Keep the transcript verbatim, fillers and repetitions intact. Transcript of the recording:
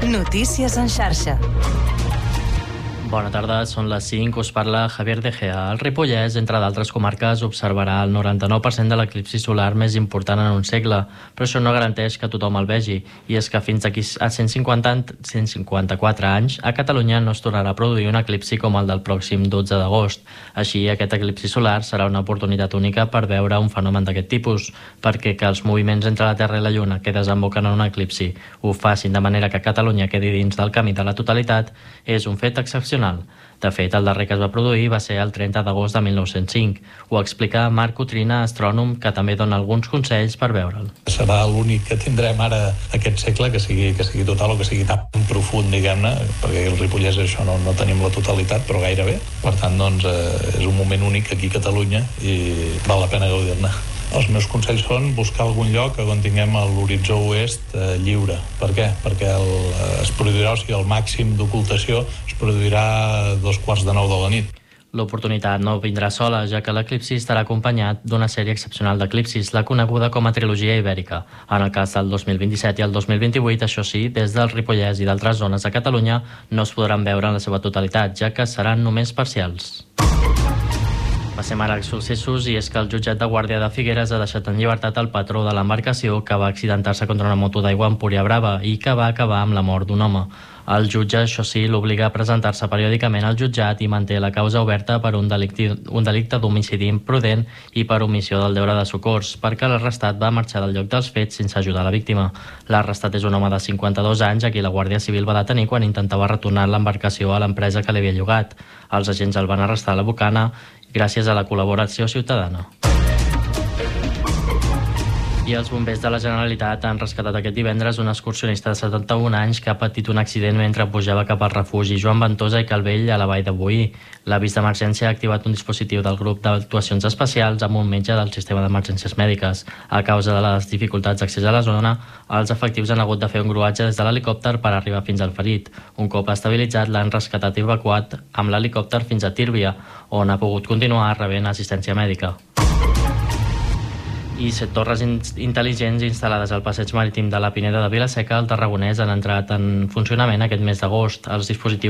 Notícies en xarxa. Bona tarda, són les cinc, us parla Javier De Gea. El Ripollès, entre d'altres comarques, observarà el noranta-nou per cent de l'eclipsi solar més important en un segle, però això no garanteix que tothom el vegi, i és que fins aquí a cent cinquanta, cent cinquanta-quatre anys, a Catalunya no es tornarà a produir un eclipsi com el del pròxim dotze d'agost. Així, aquest eclipsi solar serà una oportunitat única per veure un fenomen d'aquest tipus, perquè que els moviments entre la Terra i la Lluna que desemboquen en un eclipsi ho facin de manera que Catalunya quedi dins del camí de la totalitat és un fet excepcional. De fet, el darrer que es va produir va ser el trenta d'agost de mil nou-cents cinc. Ho explica Marc Cotrina, astrònom, que també dona alguns consells per veure'l. Serà l'únic que tindrem ara aquest segle, que sigui, que sigui total o que sigui tan profund, diguem-ne, perquè el Ripollès això no, no tenim la totalitat, però gairebé. Per tant, doncs, eh, és un moment únic aquí a Catalunya i val la pena gaudir-ne. Els meus consells són buscar algun lloc on tinguem l'horitzó oest eh, lliure. Per què? Perquè el, es produirà, o sigui, el màxim d'ocultació es produirà a dos quarts de nou de la nit. L'oportunitat no vindrà sola, ja que l'eclipsi estarà acompanyat d'una sèrie excepcional d'eclipsis, la coneguda com a trilogia ibèrica. En el cas del dos mil vint-i-set i el dos mil vint-i-vuit, això sí, des del Ripollès i d'altres zones de Catalunya no es podran veure en la seva totalitat, ja que seran només parcials. Passem ara als successos, i és que el jutjat de Guàrdia de Figueres ha deixat en llibertat el patró de l'embarcació que va accidentar-se contra una moto d'aigua a Empúria Brava i que va acabar amb la mort d'un home. El jutge, això sí, l'obliga a presentar-se periòdicament al jutjat i manté la causa oberta per un delicte, un delicte d'homicidi imprudent i per omissió del deure de socors, perquè l'arrestat va marxar del lloc dels fets sense ajudar la víctima. L'arrestat és un home de cinquanta-dos anys a qui la Guàrdia Civil va detenir quan intentava retornar l'embarcació a l'empresa que li havia llogat. Els agents el van arrestar a la Bocana gràcies a la col·laboració ciutadana. I els bombers de la Generalitat han rescatat aquest divendres un excursionista de setanta-un anys que ha patit un accident mentre pujava cap al refugi Joan Ventosa i Calvell a la Vall de Boí. L'avís d'emergència ha activat un dispositiu del grup d'actuacions especials amb un metge del sistema d'emergències mèdiques. A causa de les dificultats d'accés a la zona, els efectius han hagut de fer un gruatge des de l'helicòpter per arribar fins al ferit. Un cop estabilitzat, l'han rescatat i evacuat amb l'helicòpter fins a Tírvia, on ha pogut continuar rebent assistència mèdica. I set torres intel·ligents instal·lades al passeig marítim de la Pineda de Vila-seca al Tarragonès han entrat en funcionament aquest mes d'agost. Els dispositius